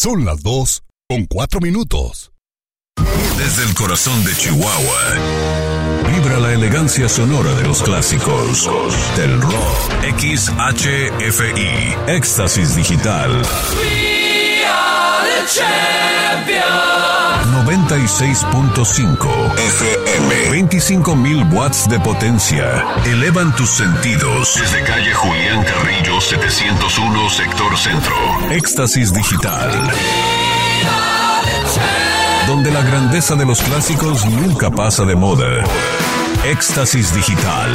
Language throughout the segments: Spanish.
Son las 2:04. Desde el corazón de Chihuahua, vibra la elegancia sonora de los clásicos del rock. XHFI, Éxtasis Digital. We are the champions. 96.5 FM. 25,000 watts de potencia. Elevan tus sentidos. Desde calle Julián Carrillo, 701, sector centro. Éxtasis Digital. Donde la grandeza de los clásicos nunca pasa de moda. Éxtasis Digital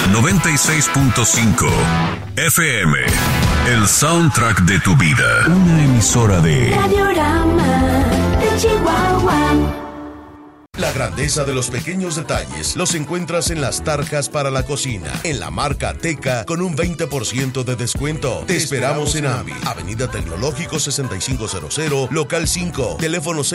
96.5 FM. El soundtrack de tu vida. Una emisora de Radiorama de Chihuahua. La grandeza de los pequeños detalles los encuentras en las tarjas para la cocina, en la marca Teca, con un 20% de descuento. Te esperamos en AMBI, Avenida Tecnológico 6500, local 5, teléfono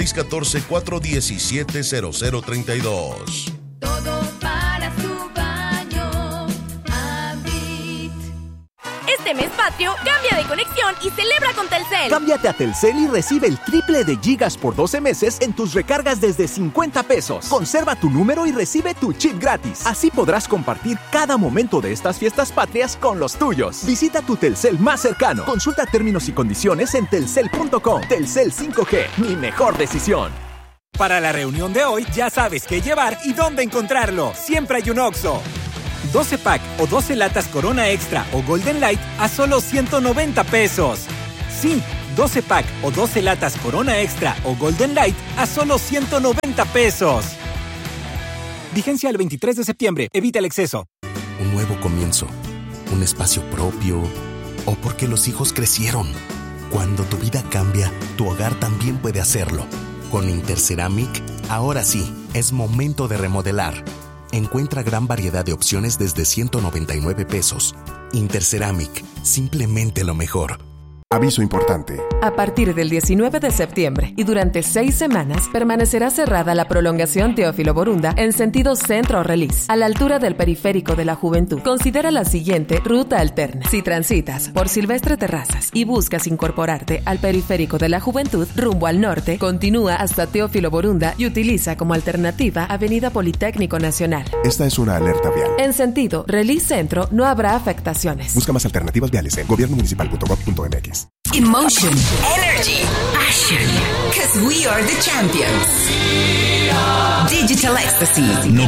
614-417-0032. Todo para su baño. Ambit. Este mes patrio, cambia de conexión y celebra con Telcel. Cámbiate a Telcel y recibe el triple de gigas por 12 meses en tus recargas desde 50 pesos. Conserva tu número y recibe tu chip gratis. Así podrás compartir cada momento de estas fiestas patrias con los tuyos. Visita tu Telcel más cercano. Consulta términos y condiciones en telcel.com. Telcel 5G, mi mejor decisión. Para la reunión de hoy, ya sabes qué llevar y dónde encontrarlo. Siempre hay un Oxxo. 12 pack o 12 latas Corona Extra o Golden Light a solo 190 pesos. Sí, 12 pack o 12 latas Corona Extra o Golden Light a solo 190 pesos. Vigencia el 23 de septiembre. Evita el exceso. Un nuevo comienzo. Un espacio propio. O porque los hijos crecieron. Cuando tu vida cambia, tu hogar también puede hacerlo. Con Interceramic, ahora sí, es momento de remodelar. Encuentra gran variedad de opciones desde 199 pesos. Interceramic, simplemente lo mejor. Aviso importante. A partir del 19 de septiembre y durante 6 semanas permanecerá cerrada la prolongación Teófilo Borunda en sentido centro-Relis, a la altura del Periférico de la Juventud. Considera la siguiente ruta alterna. Si transitas por Silvestre Terrazas y buscas incorporarte al Periférico de la Juventud rumbo al norte, continúa hasta Teófilo Borunda y utiliza como alternativa Avenida Politécnico Nacional. Esta es una alerta vial. En sentido Relis Centro no habrá afectaciones. Busca más alternativas viales en gobiernomunicipal.gov.mx. Emotion, energy, passion, because we are the champions. Digital Ecstasy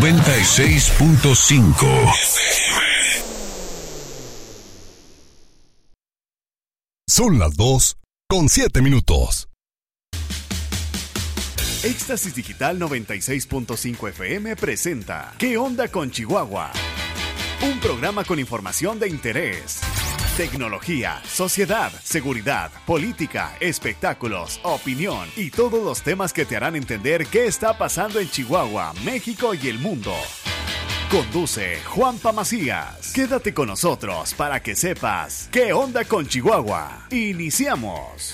96.5. Son las 2:07. Éxtasis Digital 96.5 FM presenta ¿Qué onda con Chihuahua? Un programa con información de interés. Tecnología, sociedad, seguridad, política, espectáculos, opinión y todos los temas que te harán entender qué está pasando en Chihuahua, México y el mundo. Conduce Juanpa Macías. Quédate con nosotros para que sepas qué onda con Chihuahua. Iniciamos.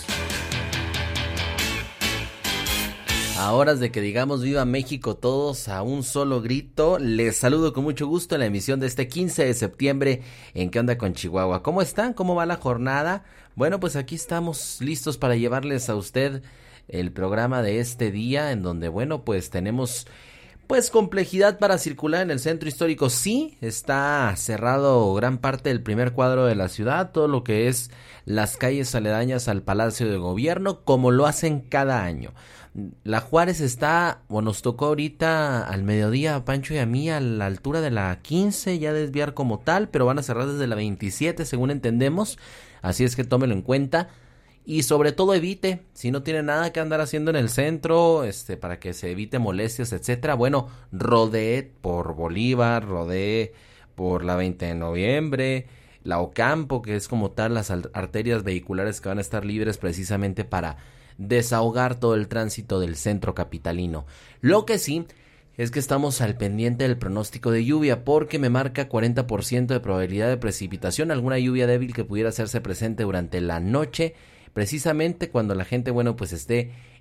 A horas de que digamos viva México todos a un solo grito, les saludo con mucho gusto en la emisión de este 15 de septiembre en ¿Qué onda con Chihuahua? ¿Cómo están? ¿Cómo va la jornada? Bueno, pues aquí estamos listos para llevarles a usted el programa de este día en donde, bueno, pues tenemos complejidad para circular en el centro histórico. Sí, está cerrado gran parte del primer cuadro de la ciudad, todo lo que es las calles aledañas al Palacio de Gobierno, como lo hacen cada año. La Juárez está, nos tocó ahorita al mediodía a Pancho y a mí a la altura de la 15, ya desviar como tal, pero van a cerrar desde la 27 según entendemos, así es que tómelo en cuenta y sobre todo evite, si no tiene nada que andar haciendo en el centro, para que se evite molestias, etcétera, bueno, rodee por Bolívar, rodee por la 20 de noviembre, la Ocampo, que es como tal las arterias vehiculares que van a estar libres precisamente para desahogar todo el tránsito del centro capitalino. Lo que sí es que estamos al pendiente del pronóstico de lluvia porque me marca 40% de probabilidad de precipitación, alguna lluvia débil que pudiera hacerse presente durante la noche, precisamente cuando la gente, esté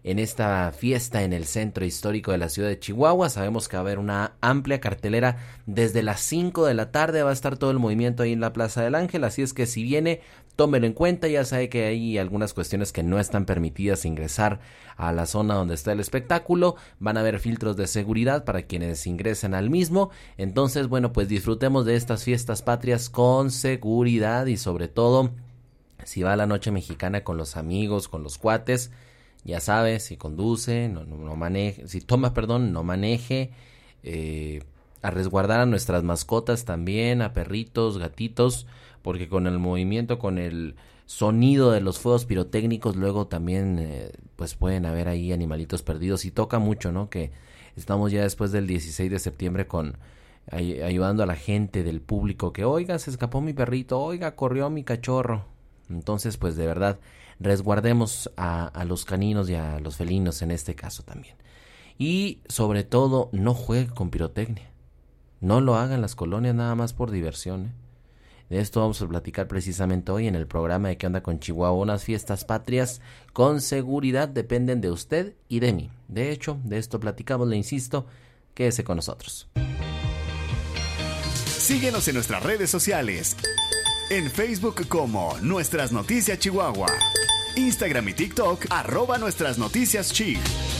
en esta fiesta en el centro histórico de la ciudad de Chihuahua. Sabemos que va a haber una amplia cartelera desde las 5 de la tarde, va a estar todo el movimiento ahí en la Plaza del Ángel, así es que si viene, tómelo en cuenta. Ya sabe que hay algunas cuestiones que no están permitidas ingresar a la zona donde está el espectáculo, van a haber filtros de seguridad para quienes ingresen al mismo. Entonces, bueno, pues disfrutemos de estas fiestas patrias con seguridad y sobre todo, si va a la noche mexicana con los amigos, con los cuates, ya sabes, si conduce, no maneje, si toma, perdón, no maneje, a resguardar a nuestras mascotas también, a perritos, gatitos, porque con el movimiento, con el sonido de los fuegos pirotécnicos, luego también pues pueden haber ahí animalitos perdidos y toca mucho, ¿no? Que estamos ya después del 16 de septiembre con ayudando a la gente del público que, oiga, se escapó mi perrito, oiga, corrió mi cachorro. Entonces, pues de verdad, resguardemos a los caninos y a los felinos en este caso también. Y sobre todo, no juegue con pirotecnia. No lo hagan las colonias nada más por diversión, ¿eh? De esto vamos a platicar precisamente hoy en el programa de ¿Qué onda con Chihuahua? Unas fiestas patrias con seguridad dependen de usted y de mí. De hecho, de esto platicamos, le insisto, quédese con nosotros. Síguenos en nuestras redes sociales. En Facebook como Nuestras Noticias Chihuahua. Instagram y TikTok @Nuestras Noticias Chi.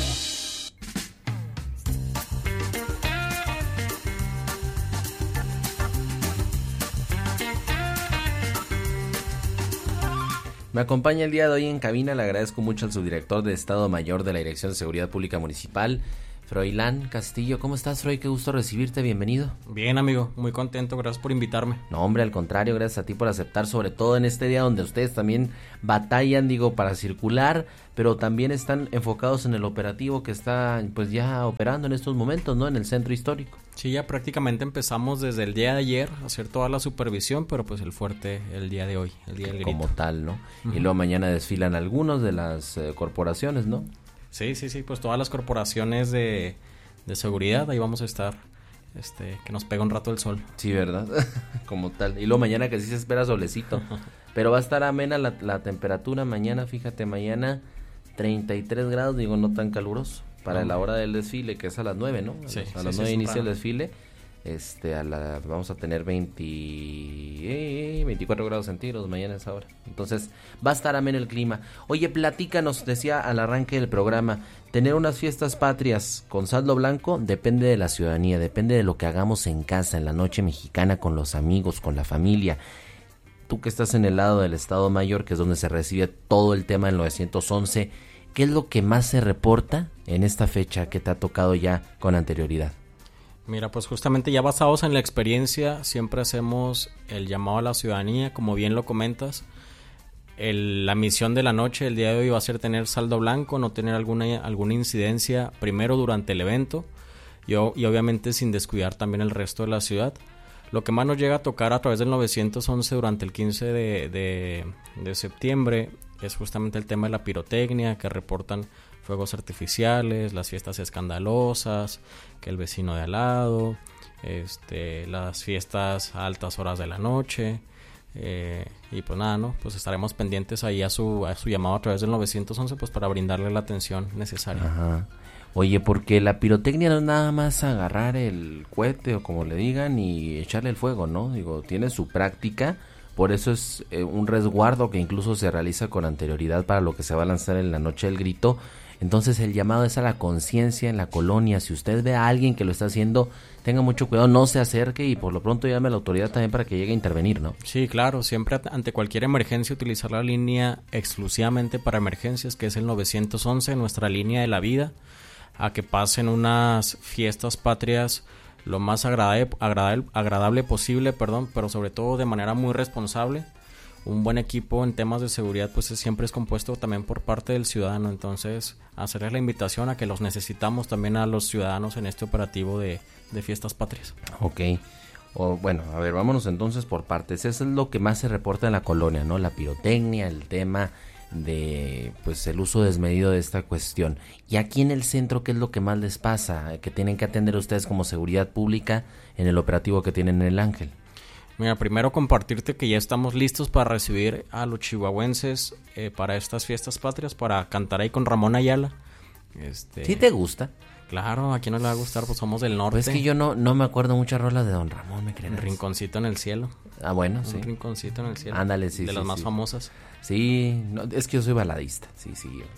Me acompaña el día de hoy en cabina, le agradezco mucho al subdirector de Estado Mayor de la Dirección de Seguridad Pública Municipal, Froilán Castillo. ¿Cómo estás, Froy? Qué gusto recibirte, bienvenido. Bien, amigo, muy contento, gracias por invitarme. No, hombre, al contrario, gracias a ti por aceptar, sobre todo en este día donde ustedes también batallan, para circular, pero también están enfocados en el operativo que está, pues ya operando en estos momentos, ¿no? En el centro histórico. Sí, ya prácticamente empezamos desde el día de ayer a hacer toda la supervisión, pero pues el fuerte el día de hoy, el día del grito. Como tal, ¿no? Y luego mañana desfilan algunos de las corporaciones, ¿no? Sí, pues todas las corporaciones de seguridad, ahí vamos a estar, que nos pega un rato el sol. Sí, ¿verdad? Como tal. Y luego mañana que sí se espera solecito. Pero va a estar amena la temperatura mañana, fíjate, mañana 33 grados, no tan caluroso. Para la hora del desfile, que es a las 9, ¿no? Sí, a las 9 inicia el desfile. Vamos a tener 24 grados centígrados mañana a esa hora. Entonces, va a estar ameno el clima. Oye, platícanos, decía al arranque del programa, tener unas fiestas patrias con saldo blanco depende de la ciudadanía, depende de lo que hagamos en casa, en la noche mexicana, con los amigos, con la familia. Tú que estás en el lado del Estado Mayor, que es donde se recibe todo el tema del 911, ¿qué es lo que más se reporta en esta fecha que te ha tocado ya con anterioridad? Mira, pues justamente ya basados en la experiencia, siempre hacemos el llamado a la ciudadanía, como bien lo comentas. La misión de la noche, el día de hoy, va a ser tener saldo blanco, no tener alguna incidencia primero durante el evento y obviamente sin descuidar también el resto de la ciudad. Lo que más nos llega a tocar a través del 911 durante el 15 de septiembre es justamente el tema de la pirotecnia, que reportan fuegos artificiales, las fiestas escandalosas, que el vecino de al lado, las fiestas a altas horas de la noche, y pues nada, ¿no? Pues estaremos pendientes ahí a su llamado a través del 911, pues para brindarle la atención necesaria. Ajá. Oye, porque la pirotecnia no es nada más agarrar el cohete o como le digan y echarle el fuego, ¿no? Tiene su práctica, por eso es un resguardo que incluso se realiza con anterioridad para lo que se va a lanzar en la noche del grito. Entonces el llamado es a la conciencia en la colonia. Si usted ve a alguien que lo está haciendo, tenga mucho cuidado, no se acerque y por lo pronto llame a la autoridad también para que llegue a intervenir, ¿no? Sí, claro, siempre ante cualquier emergencia utilizar la línea exclusivamente para emergencias, que es el 911, nuestra línea de la vida, a que pasen unas fiestas patrias lo más agradable posible, pero sobre todo de manera muy responsable. Un buen equipo en temas de seguridad pues siempre es compuesto también por parte del ciudadano, entonces hacerles la invitación a que los necesitamos también a los ciudadanos en este operativo de fiestas patrias. Ok, bueno, a ver, vámonos entonces por partes. Eso es lo que más se reporta en la colonia, ¿no? La pirotecnia, el tema de pues el uso desmedido de esta cuestión. Y aquí en el centro, ¿qué es lo que más les pasa? Que tienen que atender ustedes como seguridad pública en el operativo que tienen en el Ángel. Mira, primero compartirte que ya estamos listos para recibir a los chihuahuenses para estas fiestas patrias, para cantar ahí con Ramón Ayala. ¿Sí te gusta? Claro, ¿a quién no le va a gustar? Pues somos del norte. Pues es que yo no me acuerdo muchas rolas de Don Ramón, ¿me crees? Un rinconcito en el cielo. Ah, bueno, sí. Un rinconcito en el cielo. Ándale, sí, de sí, las más sí. famosas. Sí, no, es que yo soy baladista, sí.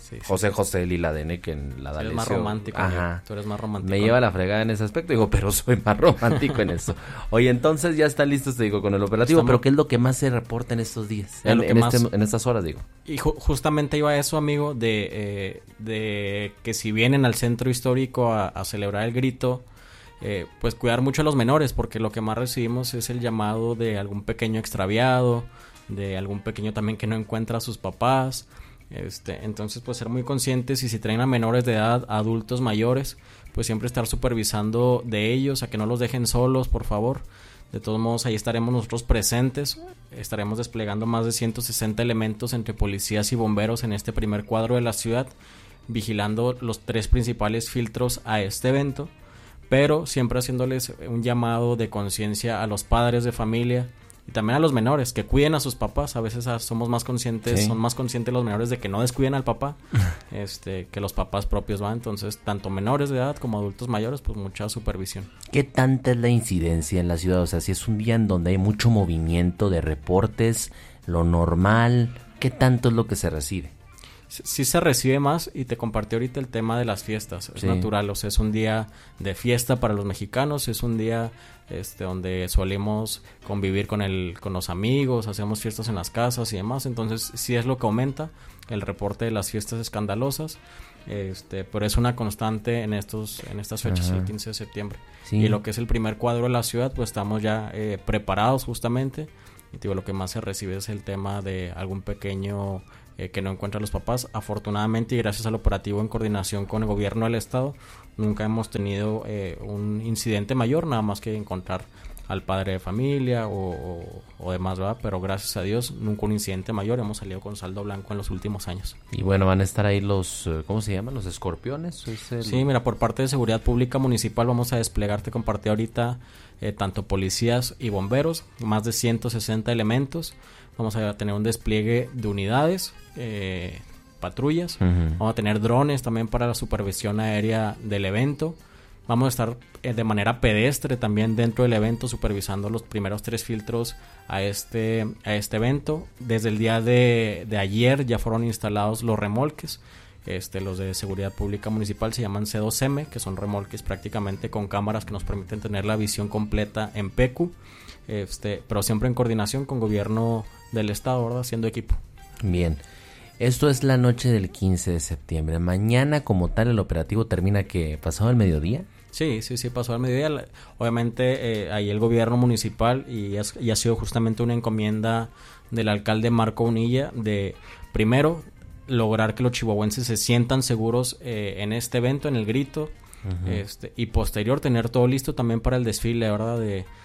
José Lila Deneke en la Tú eres más romántico. Ajá. Tú eres más romántico. Me lleva la fregada en ese aspecto, digo, pero soy más romántico en eso. Oye, entonces ya están listos, te digo, con el operativo, pero ¿qué es lo que más se reporta en estos días? En estas horas, digo. Y justamente iba a eso, amigo, de que si vienen al centro histórico a celebrar el grito, pues cuidar mucho a los menores, porque lo que más recibimos es el llamado de algún pequeño extraviado, de algún pequeño también que no encuentra a sus papás. Entonces pues ser muy conscientes, y si traen a menores de edad, a adultos mayores, pues siempre estar supervisando de ellos, a que no los dejen solos, por favor. De todos modos, ahí estaremos nosotros presentes, estaremos desplegando más de 160 elementos entre policías y bomberos en este primer cuadro de la ciudad, vigilando los 3 principales filtros a este evento, pero siempre haciéndoles un llamado de conciencia a los padres de familia y también a los menores, que cuiden a sus papás. A veces somos más conscientes, son más conscientes los menores de que no descuiden al papá, que los papás propios, ¿va? Entonces, tanto menores de edad como adultos mayores, pues mucha supervisión. ¿Qué tanta es la incidencia en la ciudad? O sea, si es un día en donde hay mucho movimiento de reportes, lo normal, ¿qué tanto es lo que se recibe? Sí se recibe más, y te compartí ahorita el tema de las fiestas. Es natural, o sea, es un día de fiesta para los mexicanos, es un día donde solemos convivir con los amigos, hacemos fiestas en las casas y demás. Entonces sí es lo que aumenta el reporte de las fiestas escandalosas, pero es una constante en estas fechas, el 15 de septiembre. Sí. Y lo que es el primer cuadro de la ciudad, pues estamos ya preparados justamente. Y digo, lo que más se recibe es el tema de algún pequeño que no encuentra a los papás. Afortunadamente, y gracias al operativo en coordinación con el gobierno del estado, nunca hemos tenido un incidente mayor, nada más que encontrar al padre de familia o demás, ¿verdad? Pero gracias a Dios, nunca un incidente mayor. Hemos salido con saldo blanco en los últimos años. Y bueno, van a estar ahí los, ¿cómo se llaman? ¿Los escorpiones? Sí, mira, por parte de Seguridad Pública Municipal vamos a desplegar, te compartí ahorita, tanto policías y bomberos, más de 160 elementos. Vamos a tener un despliegue de unidades, patrullas. Vamos a tener drones también para la supervisión aérea del evento. Vamos a estar de manera pedestre también dentro del evento, supervisando los primeros 3 filtros a este evento. Desde el día de ayer ya fueron instalados los remolques. Los de Seguridad Pública Municipal se llaman C2M, que son remolques prácticamente con cámaras que nos permiten tener la visión completa en PQ, pero siempre en coordinación con gobierno del estado, ¿verdad? Haciendo equipo. Bien. Esto es la noche del 15 de septiembre. Mañana, como tal, el operativo termina, ¿qué? ¿Pasado el mediodía? Sí, pasó al mediodía. Obviamente, ahí el gobierno municipal, y ha sido justamente una encomienda del alcalde Marco Unilla, de primero lograr que los chihuahuenses se sientan seguros en este evento, en el grito, y posterior tener todo listo también para el desfile, ¿verdad?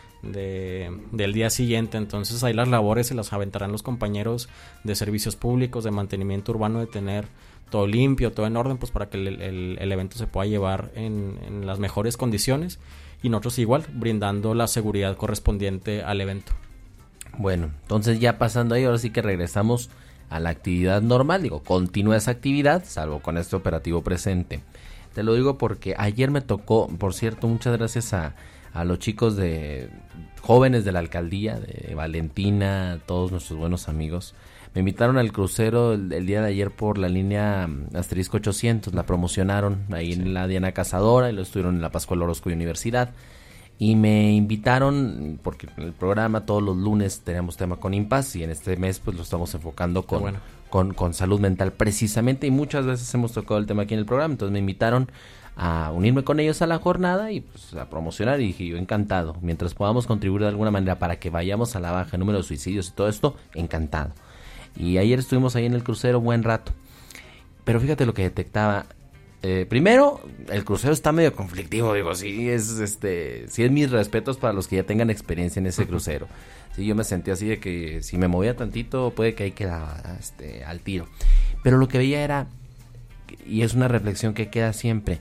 Del día siguiente. Entonces ahí las labores se las aventarán los compañeros de servicios públicos, de mantenimiento urbano, de tener todo limpio, todo en orden, pues para que el evento se pueda llevar en las mejores condiciones, y nosotros igual brindando la seguridad correspondiente al evento. Bueno, entonces ya pasando ahí, ahora sí que regresamos a la actividad normal. Digo, continúa esa actividad, salvo con este operativo presente. Te lo digo porque ayer me tocó, por cierto, muchas gracias a los chicos jóvenes de la alcaldía, de Valentina, todos nuestros buenos amigos. Me invitaron al crucero el día de ayer por la línea Asterisco 800, la promocionaron ahí en la Diana Cazadora, y lo estuvieron en la Pascual Orozco Universidad. Y me invitaron, porque en el programa todos los lunes tenemos tema con Impas, y en este mes pues lo estamos enfocando con salud mental precisamente, y muchas veces hemos tocado el tema aquí en el programa. Entonces me invitaron a unirme con ellos a la jornada y pues a promocionar, y dije yo encantado, mientras podamos contribuir de alguna manera para que vayamos a la baja en número de suicidios y todo esto, encantado. Y ayer estuvimos ahí en el crucero buen rato, pero fíjate lo que detectaba. Primero, el crucero está medio conflictivo, digo, sí es mis respetos para los que ya tengan experiencia en ese crucero. Sí, yo me sentí así de que si me movía tantito puede que ahí quedaba al tiro. Pero lo que veía era, y es una reflexión que queda siempre,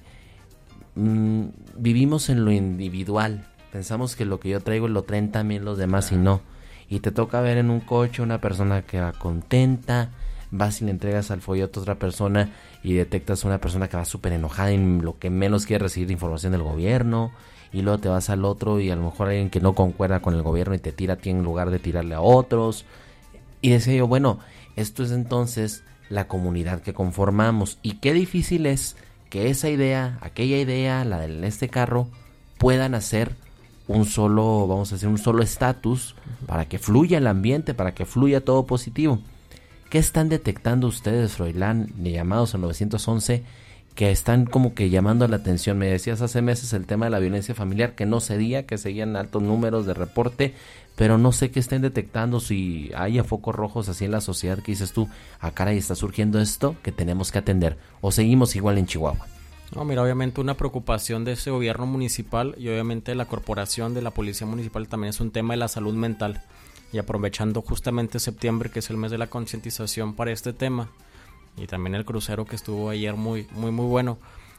vivimos en lo individual, pensamos que lo que yo traigo lo traen también los demás, y no. Y te toca ver en un coche una persona que va contenta, vas y le entregas al folleto a otra persona y detectas a una persona que va súper enojada y lo que menos quiere recibir información del gobierno, y luego te vas al otro y a lo mejor alguien que no concuerda con el gobierno y te tira a ti en lugar de tirarle a otros. Y decía yo, bueno, esto es entonces la comunidad que conformamos, y qué difícil es que esa idea, aquella idea, la de este carro, puedan hacer un solo, vamos a decir, un solo estatus para que fluya el ambiente, para que fluya todo positivo. ¿Qué están detectando ustedes, Froilán, de llamados al 911 que están como que llamando la atención? Me decías hace meses el tema de la violencia familiar, que no cedía, que seguían altos números de reporte, pero no sé qué estén detectando, si haya focos rojos así en la sociedad que dices tú, caray, está surgiendo esto que tenemos que atender, o seguimos igual en Chihuahua. No, mira, obviamente una preocupación de ese gobierno municipal y obviamente la corporación de la policía municipal también es un tema de la salud mental, y aprovechando justamente septiembre, que es el mes de la concientización para este tema, y también el crucero que estuvo ayer muy bueno,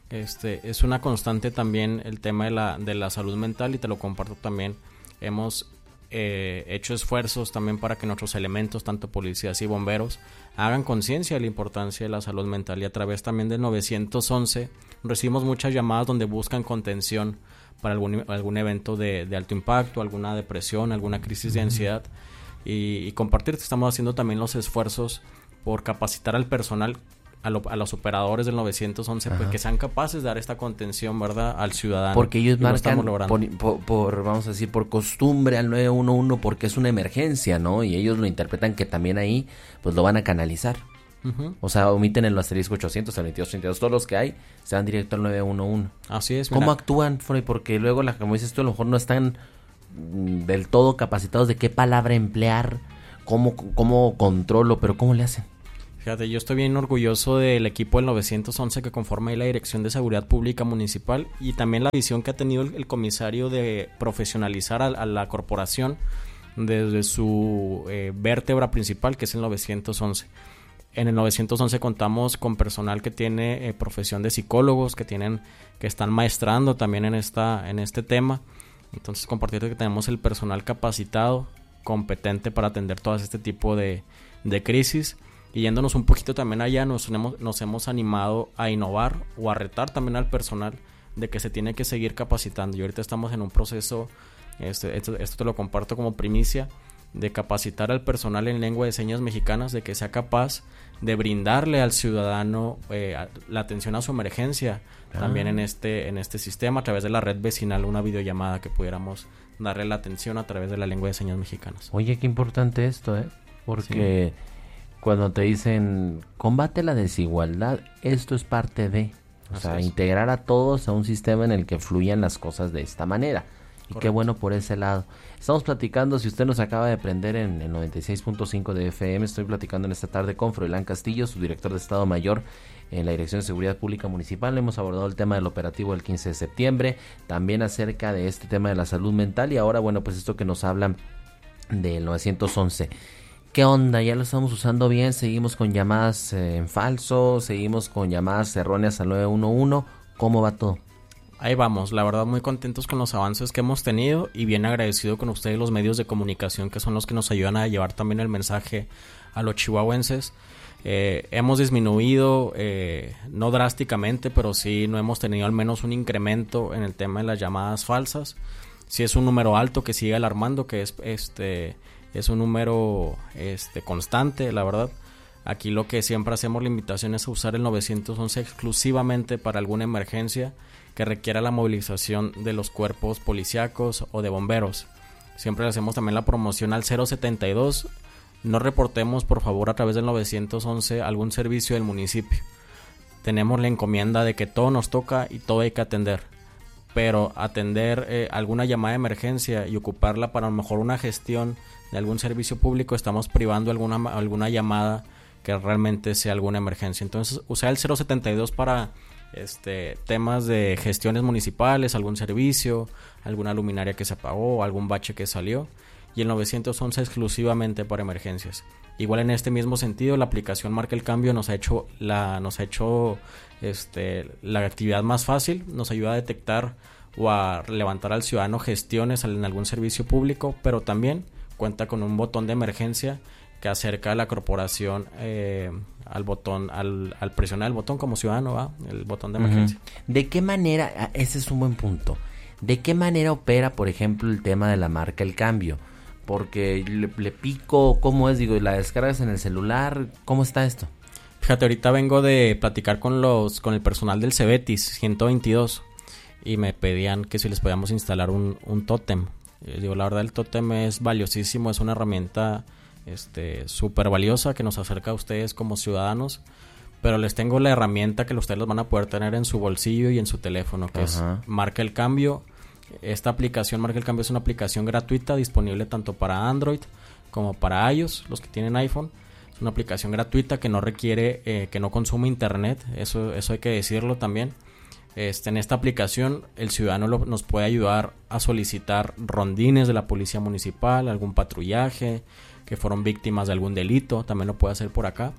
es una constante también el tema de la salud mental, y te lo comparto también. Hemos hecho esfuerzos también para que nuestros elementos, tanto policías y bomberos, hagan conciencia de la importancia de la salud mental, y a través también del 911 recibimos muchas llamadas donde buscan contención para algún evento de alto impacto, alguna depresión, alguna crisis de ansiedad, y compartir que estamos haciendo también los esfuerzos por capacitar al personal, a los operadores del 911, pues, que sean capaces de dar esta contención, ¿verdad?, al ciudadano. Porque ellos marcan por vamos a decir, por costumbre al 911, porque es una emergencia, ¿no? Y ellos lo interpretan que también ahí pues lo van a canalizar. O sea, omiten el asterisco 800, el 2232, todos los que hay se van directo al 911. Así es. ¿Cómo actúan, Freud? Porque luego, como dices tú, a lo mejor no están del todo capacitados de qué palabra emplear, cómo controlo, pero ¿cómo le hacen? Fíjate, yo estoy bien orgulloso del equipo del 911 que conforma ahí la Dirección de Seguridad Pública Municipal, y también la visión que ha tenido el comisario de profesionalizar a la corporación desde su vértebra principal, que es el 911. En el 911 contamos con personal que tiene profesión de psicólogos, que están maestrando también en este tema. Entonces, compartirte que tenemos el personal capacitado, competente para atender todo este tipo de crisis. Y yéndonos un poquito también allá, nos hemos animado a innovar o a retar también al personal de que se tiene que seguir capacitando. Y ahorita estamos en un proceso, esto te lo comparto como primicia, de capacitar al personal en lengua de señas mexicanas, de que sea capaz de brindarle al ciudadano la atención a su emergencia también en este sistema, a través de la red vecinal, una videollamada que pudiéramos darle la atención a través de la lengua de señas mexicanas. Oye, qué importante esto, porque cuando te dicen combate la desigualdad, esto es parte de, o sea, integrar a todos a un sistema en el que fluyan las cosas de esta manera. Y qué bueno por ese lado. Estamos platicando, si usted nos acaba de prender en el 96.5 de FM, estoy platicando en esta tarde con Froilán Castillo, su director de Estado Mayor en la Dirección de Seguridad Pública Municipal. Hemos abordado el tema del operativo del 15 de septiembre, también acerca de este tema de la salud mental, y ahora, bueno, pues esto que nos hablan del 911. ¿Qué onda? ¿Ya lo estamos usando bien? ¿Seguimos con llamadas en falso? ¿Seguimos con llamadas erróneas al 911? ¿Cómo va todo? Ahí vamos, la verdad muy contentos con los avances que hemos tenido, y bien agradecido con ustedes, los medios de comunicación, que son los que nos ayudan a llevar también el mensaje a los chihuahuenses. Hemos disminuido, no drásticamente, pero sí no hemos tenido al menos un incremento en el tema de las llamadas falsas. Sí es un número alto que sigue alarmando, que es un número constante, la verdad. Aquí lo que siempre hacemos la invitación es a usar el 911 exclusivamente para alguna emergencia que requiera la movilización de los cuerpos policíacos o de bomberos. Siempre le hacemos también la promoción al 072. No reportemos, por favor, a través del 911 algún servicio del municipio. Tenemos la encomienda de que todo nos toca y todo hay que atender. Pero atender alguna llamada de emergencia y ocuparla para a lo mejor una gestión de algún servicio público, estamos privando alguna llamada que realmente sea alguna emergencia. Entonces, usar el 072 para temas de gestiones municipales, algún servicio, alguna luminaria que se apagó, algún bache que salió, y el 911 exclusivamente para emergencias. Igual en este mismo sentido, la aplicación Marca el Cambio nos ha hecho la actividad más fácil, nos ayuda a detectar o a levantar al ciudadano gestiones en algún servicio público, pero también cuenta con un botón de emergencia que acerca la corporación al botón, al presionar el botón como ciudadano, ¿va? El botón de emergencia. ¿De qué manera, ese es un buen punto, de qué manera opera, por ejemplo, el tema de la marca El Cambio? Porque le pico, ¿cómo es? Digo, ¿la descargas en el celular? ¿Cómo está esto? Fíjate, ahorita vengo de platicar con el personal del Cebetis 122 y me pedían que si les podíamos instalar un tótem. Digo, la verdad el tótem es valiosísimo, es una herramienta súper valiosa que nos acerca a ustedes como ciudadanos, pero les tengo la herramienta que ustedes los van a poder tener en su bolsillo y en su teléfono, que es Marca el Cambio. Esta aplicación Marca el Cambio es una aplicación gratuita disponible tanto para Android como para iOS, los que tienen iPhone. Es una aplicación gratuita que no requiere, que no consume internet, eso hay que decirlo también. En esta aplicación el ciudadano nos puede ayudar a solicitar rondines de la policía municipal, algún patrullaje, que fueron víctimas de algún delito, también lo puede hacer por acá.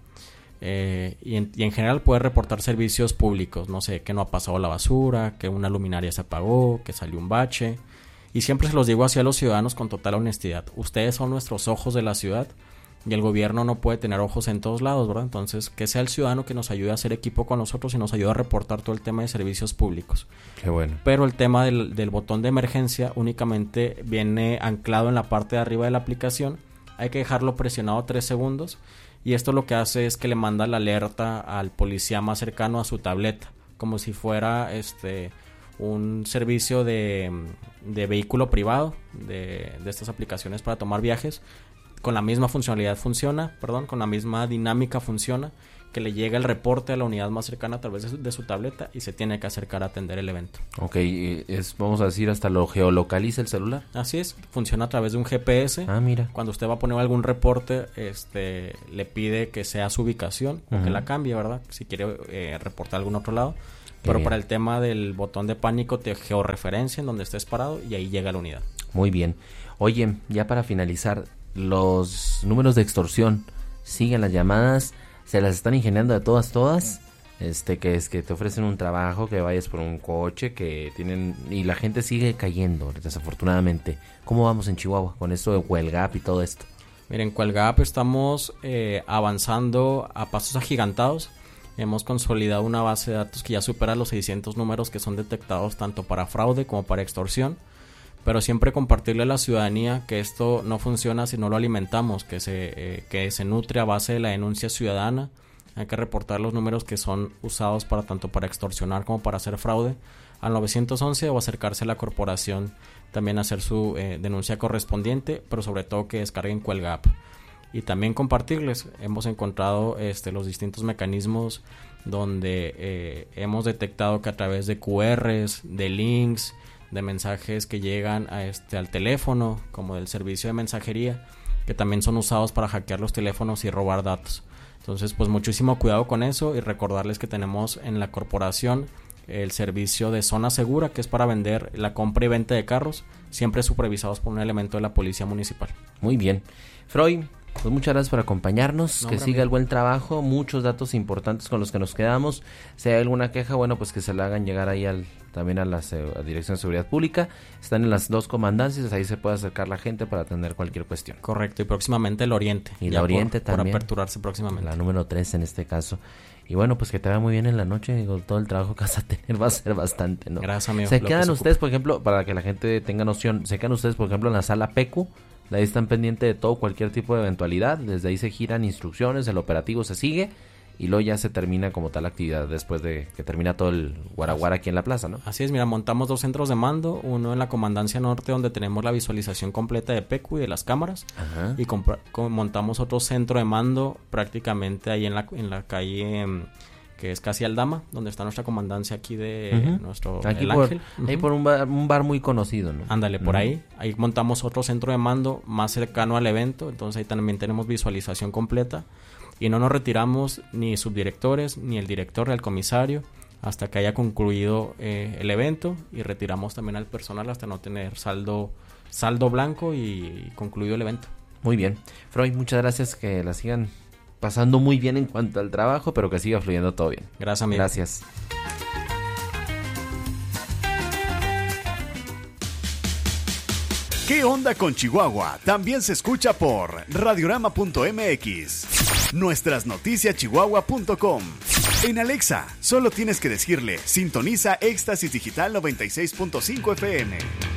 Y en general puede reportar servicios públicos, no sé, que no ha pasado la basura, que una luminaria se apagó, que salió un bache. Y siempre se los digo hacia los ciudadanos con total honestidad. Ustedes son nuestros ojos de la ciudad y el gobierno no puede tener ojos en todos lados, ¿verdad? Entonces, que sea el ciudadano que nos ayude a hacer equipo con nosotros y nos ayude a reportar todo el tema de servicios públicos. Qué bueno. Pero el tema del botón de emergencia únicamente viene anclado en la parte de arriba de la aplicación. Hay que dejarlo presionado 3 segundos. Y esto lo que hace es que le manda la alerta al policía más cercano a su tableta, como si fuera un servicio de vehículo privado, de estas aplicaciones para tomar viajes. Con la misma funcionalidad con la misma dinámica funciona, que le llega el reporte a la unidad más cercana a través de su tableta y se tiene que acercar a atender el evento. Ok, vamos a decir, hasta lo geolocaliza el celular. Así es, funciona a través de un GPS. Mira. Cuando usted va a poner algún reporte, le pide que sea su ubicación, o que la cambie, ¿verdad? Si quiere reportar a algún otro lado. Pero para el tema del botón de pánico, te georreferencia en donde estés parado y ahí llega la unidad. Muy bien. Oye, ya para finalizar, los números de extorsión, siguen las llamadas, se las están ingeniando de todas, que es que te ofrecen un trabajo, que vayas por un coche, que tienen, y la gente sigue cayendo, desafortunadamente. ¿Cómo vamos en Chihuahua con esto de Cuelgap y todo esto? Miren, Cuelgap estamos avanzando a pasos agigantados. Hemos consolidado una base de datos que ya supera los 600 números que son detectados tanto para fraude como para extorsión. Pero siempre compartirle a la ciudadanía que esto no funciona si no lo alimentamos, que se nutre a base de la denuncia ciudadana. Hay que reportar los números que son usados tanto para extorsionar como para hacer fraude al 911 o acercarse a la corporación también a hacer su denuncia correspondiente, pero sobre todo que descarguen Cuelgap. Y también compartirles, hemos encontrado los distintos mecanismos donde hemos detectado que a través de QRs, de links, de mensajes que llegan al teléfono, como del servicio de mensajería, que también son usados para hackear los teléfonos y robar datos. Entonces, pues muchísimo cuidado con eso y recordarles que tenemos en la corporación el servicio de zona segura, que es para vender la compra y venta de carros, siempre supervisados por un elemento de la policía municipal. Muy bien. Freud, pues muchas gracias por acompañarnos, que siga el buen trabajo, muchos datos importantes con los que nos quedamos. Si hay alguna queja, bueno, pues que se la hagan llegar ahí también a la Dirección de Seguridad Pública. Están en las 2 comandancias, ahí se puede acercar la gente para atender cualquier cuestión. Correcto, y próximamente el Oriente. Y la Oriente también. Por aperturarse próximamente. La número 3 en este caso. Y bueno, pues que te vaya muy bien en la noche. Digo, todo el trabajo que vas a tener va a ser bastante, ¿no? Gracias, amigo. Se quedan ustedes, por ejemplo, para que la gente tenga noción, se quedan ustedes, por ejemplo, en la sala PECU. De ahí están pendientes de todo, cualquier tipo de eventualidad. Desde ahí se giran instrucciones, el operativo se sigue y luego ya se termina como tal actividad después de que termina todo el guaraguara aquí en la plaza, ¿no? Así es, mira, montamos 2 centros de mando, uno en la Comandancia Norte donde tenemos la visualización completa de PECU y de las cámaras. Ajá. Y montamos otro centro de mando prácticamente ahí en la calle que es casi Aldama, donde está nuestra comandancia aquí de nuestro aquí El Ángel. Ahí por un bar muy conocido, ¿no? Ándale, por ahí montamos otro centro de mando más cercano al evento, entonces ahí también tenemos visualización completa y no nos retiramos ni subdirectores ni el director ni el comisario hasta que haya concluido el evento, y retiramos también al personal hasta no tener saldo blanco y concluido el evento. Muy bien. Freud, muchas gracias, que la sigan pasando muy bien en cuanto al trabajo, pero que siga fluyendo todo bien. Gracias, amigo. Gracias. ¿Qué onda con Chihuahua? También se escucha por radiorama.mx, nuestras noticias chihuahua.com. En Alexa, solo tienes que decirle, sintoniza Éxtasis Digital 96.5 FM.